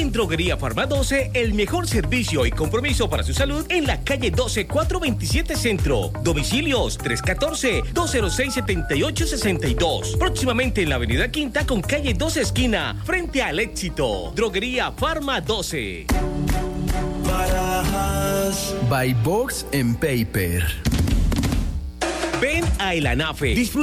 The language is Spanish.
En Droguería Farma 12, el mejor servicio y compromiso para su salud en la calle 12, 427 Centro. Domicilios 314-206-7862. Próximamente en la avenida Quinta con calle 12 esquina, frente al Éxito. Droguería Farma 12. By Box and Paper. Ven a El Anafe.